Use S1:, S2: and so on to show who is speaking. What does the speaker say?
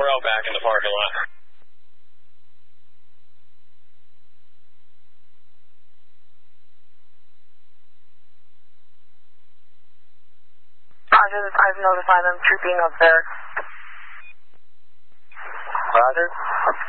S1: out back in the parking lot.
S2: Roger, I've notified them trooping up there.
S3: Roger.